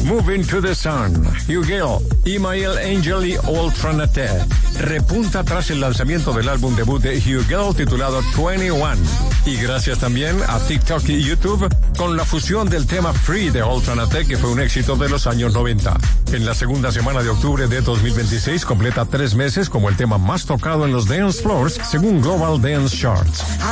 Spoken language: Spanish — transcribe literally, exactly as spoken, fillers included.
Moving to the Sun, Hugel, Imael Angel y Ultranate. Repunta tras el lanzamiento del álbum debut de Hugel titulado veintiuno. Y gracias también a TikTok y YouTube con la fusión del tema Free de Ultranate, que fue un éxito de los años noventa. En la segunda semana de octubre de dos mil veintiséis completa tres meses como el tema más tocado en los dance floors según Global Dance Charts.